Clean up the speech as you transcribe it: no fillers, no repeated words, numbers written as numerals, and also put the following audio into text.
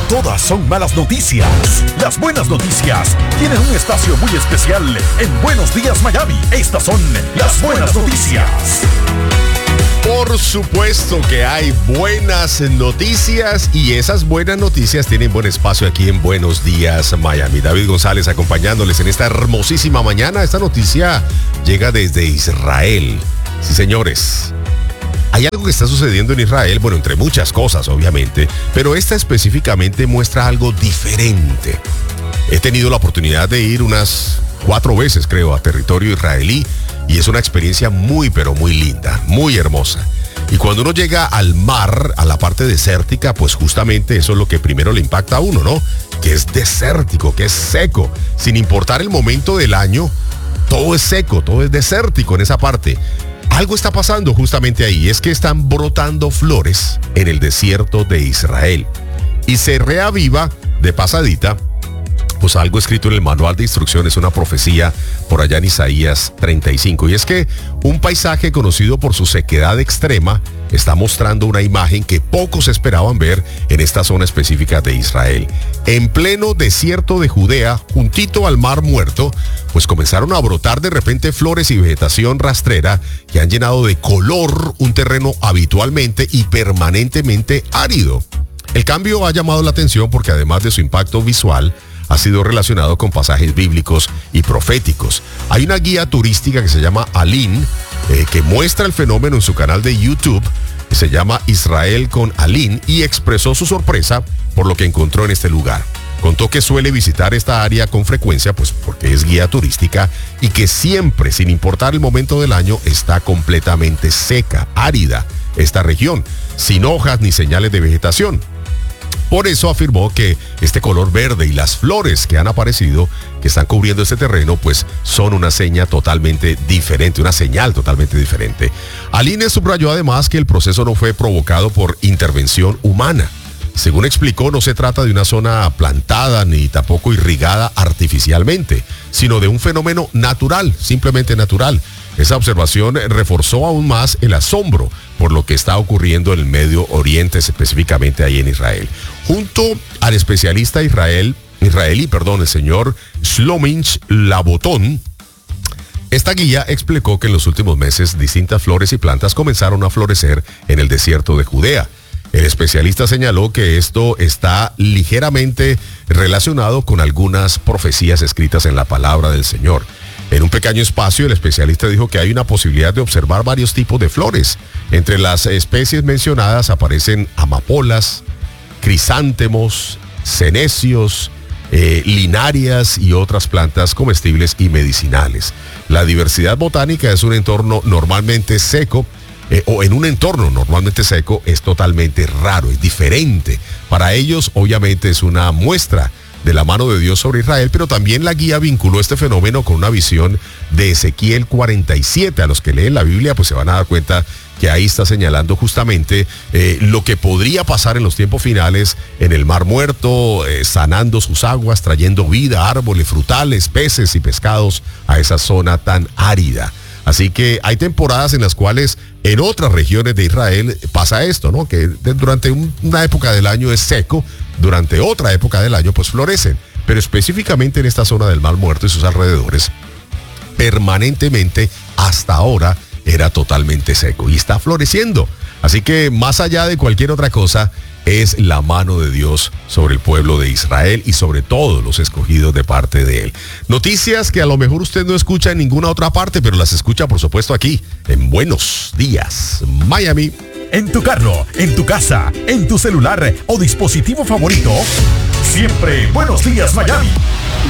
todas son malas noticias. Las buenas noticias tienen un espacio muy especial en Buenos Días Miami. Estas son las buenas noticias. Por supuesto que hay buenas noticias y esas buenas noticias tienen buen espacio aquí en Buenos Días Miami. David González acompañándoles en esta hermosísima mañana. Esta noticia llega desde Israel. Sí, señores. Hay algo que está sucediendo en Israel, bueno, entre muchas cosas, obviamente, pero esta específicamente muestra algo diferente. He tenido la oportunidad de ir unas 4 veces, creo, a territorio israelí y es una experiencia muy, pero muy linda, muy hermosa. Y cuando uno llega al mar, a la parte desértica, pues justamente eso es lo que primero le impacta a uno, ¿no? Que es desértico, que es seco. Sin importar el momento del año, todo es seco, todo es desértico en esa parte. Algo está pasando justamente ahí, es que están brotando flores en el desierto de Israel. Y se reaviva de pasadita, pues algo escrito en el manual de instrucciones, una profecía por allá en Isaías 35. Y es que un paisaje conocido por su sequedad extrema está mostrando una imagen que pocos esperaban ver en esta zona específica de Israel. En pleno desierto de Judea, juntito al Mar Muerto, pues comenzaron a brotar de repente flores y vegetación rastrera que han llenado de color un terreno habitualmente y permanentemente árido. El cambio ha llamado la atención porque además de su impacto visual, ha sido relacionado con pasajes bíblicos y proféticos. Hay una guía turística que se llama Alin, que muestra el fenómeno en su canal de YouTube, que se llama Israel con Alin, y expresó su sorpresa por lo que encontró en este lugar. Contó que suele visitar esta área con frecuencia, pues porque es guía turística, y que siempre, sin importar el momento del año, está completamente seca, árida, esta región, sin hojas ni señales de vegetación. Por eso afirmó que este color verde y las flores que han aparecido, que están cubriendo este terreno, pues son una señal totalmente diferente, una señal totalmente diferente. Aline subrayó además que el proceso no fue provocado por intervención humana. Según explicó, no se trata de una zona plantada ni tampoco irrigada artificialmente, sino de un fenómeno natural, simplemente natural. Esa observación reforzó aún más el asombro por lo que está ocurriendo en el Medio Oriente, específicamente ahí en Israel. Junto al especialista israelí, el señor Shlominch Labotón, esta guía explicó que en los últimos meses distintas flores y plantas comenzaron a florecer en el desierto de Judea. El especialista señaló que esto está ligeramente relacionado con algunas profecías escritas en la palabra del Señor. En un pequeño espacio, el especialista dijo que hay una posibilidad de observar varios tipos de flores. Entre las especies mencionadas aparecen amapolas, crisántemos, cenecios, linarias y otras plantas comestibles y medicinales. La diversidad botánica es un entorno normalmente seco, o en un entorno normalmente seco, es totalmente raro, es diferente. Para ellos, obviamente, es una muestra de la mano de Dios sobre Israel, pero también la guía vinculó este fenómeno con una visión de Ezequiel 47. A los que leen la Biblia, pues se van a dar cuenta que ahí está señalando justamente lo que podría pasar en los tiempos finales en el Mar Muerto, sanando sus aguas, trayendo vida, árboles, frutales, peces y pescados a esa zona tan árida. Así que hay temporadas en las cuales en otras regiones de Israel pasa esto, ¿no? Que durante una época del año es seco, durante otra época del año pues florecen. Pero específicamente en esta zona del Mar Muerto y sus alrededores, permanentemente hasta ahora era totalmente seco y está floreciendo. Así que más allá de cualquier otra cosa, es la mano de Dios sobre el pueblo de Israel y sobre todos los escogidos de parte de Él. Noticias que a lo mejor usted no escucha en ninguna otra parte, pero las escucha por supuesto aquí, en Buenos Días Miami. En tu carro, en tu casa, en tu celular o dispositivo favorito, siempre Buenos Días Miami.